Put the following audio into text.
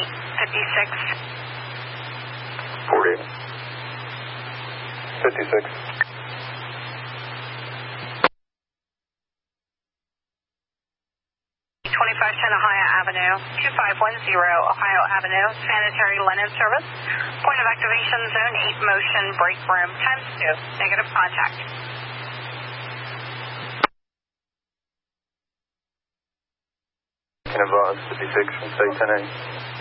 56. 40. 56. 2510 Ohio Avenue, 2510 Ohio Avenue, sanitary linen service. Point of activation, zone 8 motion, break room, times 2, negative contact. Can advise 56 from say 10A.